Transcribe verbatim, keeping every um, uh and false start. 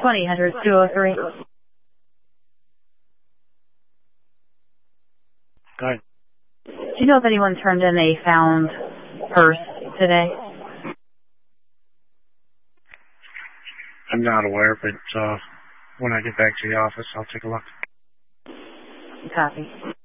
twenty hundred two oh three. Go ahead. Do you know if anyone turned in a found purse today? I'm not aware, but uh, when I get back to the office, I'll take a look. Copy.